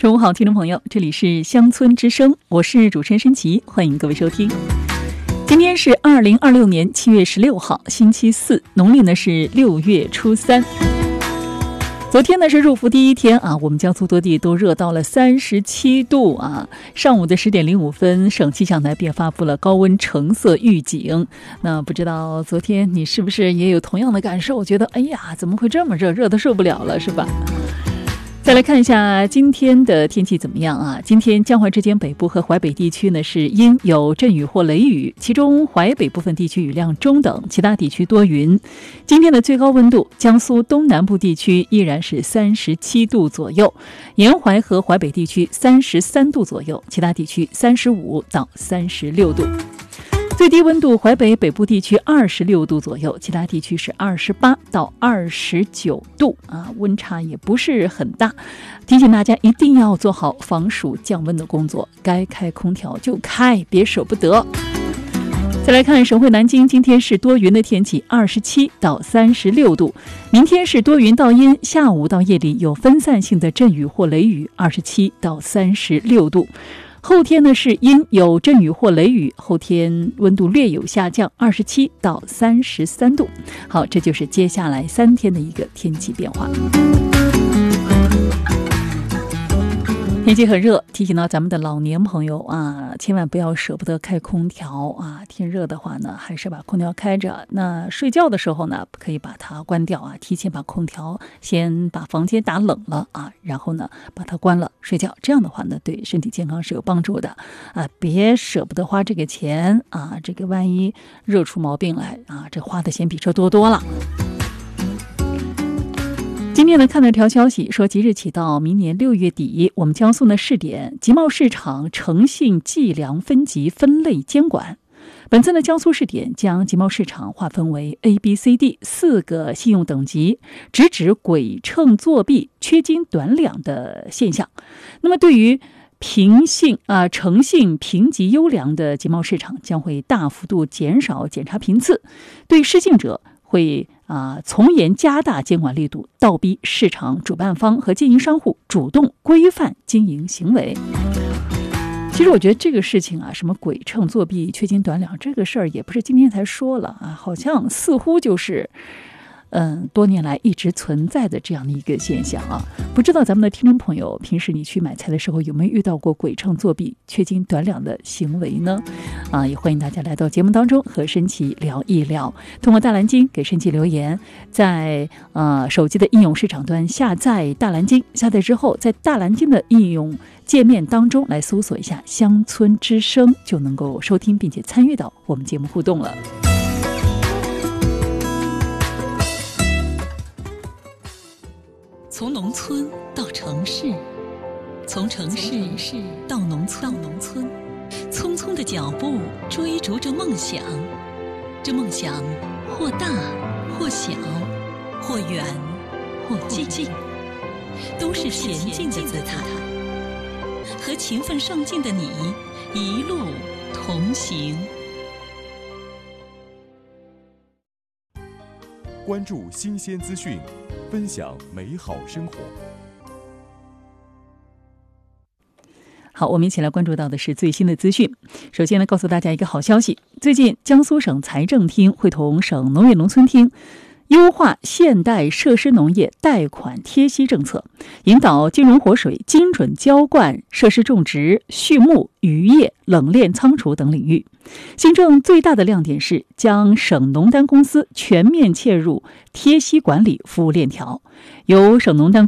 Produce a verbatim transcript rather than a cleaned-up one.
中午好，听众朋友，这里是乡村之声，我是主持人申琪，欢迎各位收听。今天是二零二六年七月十六号，星期四，农历呢是六月初三。昨天呢是入伏第一天啊，我们江苏多地都热到了三十七度啊。上午的十点零五分，省气象台便发布了高温橙色预警。那不知道昨天你是不是也有同样的感受？觉得哎呀，怎么会这么热，热得受不了了，是吧？再来看一下今天的天气怎么样啊？今天江淮之间北部和淮北地区呢是阴有阵雨或雷雨，其中淮北部分地区雨量中等，其他地区多云。今天的最高温度，江苏东南部地区依然是三十七度左右，沿淮和淮北地区三十三度左右，其他地区三十五到三十六度。最低温度，淮北北部地区二十六度左右，其他地区是二十八到二十九度啊，温差也不是很大。提醒大家一定要做好防暑降温的工作，该开空调就开，别舍不得。再来看省会南京，今天是多云的天气，二十七到三十六度。明天是多云到阴，下午到夜里有分散性的阵雨或雷雨，二十七到三十六度。后天呢是阴有阵雨或雷雨，后天温度略有下降，二十七到三十三度。好，这就是接下来三天的一个天气变化。天气很热，提醒到咱们的老年朋友啊，千万不要舍不得开空调啊！天热的话呢，还是把空调开着。那睡觉的时候呢，可以把它关掉啊，提前把空调先把房间打冷了啊，然后呢把它关了睡觉。这样的话呢，对身体健康是有帮助的啊！别舍不得花这个钱啊，这个万一热出毛病来啊，这花的钱比这多多了。今天呢，看到一条消息说，即日起到明年六月底，我们江苏呢试点集贸市场诚信计量分级分类监管。本次呢，江苏试点将集贸市场划分为 A、B、C、D 四个信用等级，直指诡称作弊、缺斤短两的现象。那么，对于平信啊诚信评级优良的集贸市场，将会大幅度减少检查频次，对失信者会啊，从严加大监管力度，倒逼市场主办方和经营商户主动规范经营行为。其实我觉得这个事情啊，什么诡称作弊、缺斤短两，这个事儿也不是今天才说了啊，好像似乎就是嗯，多年来一直存在的这样的一个现象啊。不知道咱们的听众朋友，平时你去买菜的时候有没有遇到过诡称作弊、缺斤短两的行为呢？啊，也欢迎大家来到节目当中和申琪聊一聊。通过大蓝鲸给申琪留言，在呃手机的应用市场端下载大蓝鲸，下载之后在大蓝鲸的应用界面当中来搜索一下乡村之声，就能够收听并且参与到我们节目互动了。 从农村到城市，从城市到农村，到农村，匆匆的脚步追逐着梦想，这梦想或大或小，或远或近，都是前进的姿态。和勤奋上进的你一路同行。 关注新鲜资讯，分享美好生活。 好，我们一起来关注到的是最新的资讯。首先呢，告诉大家一个好消息，最近江苏省财政厅会同省农业农村厅优化现代设施农业贷款贴息政策，引导金融活水、精准浇灌、设施种植、畜牧、渔业、冷链仓储等领域。新政最大的亮点是将省农单公司全面切入贴息管理服务链条，由省农单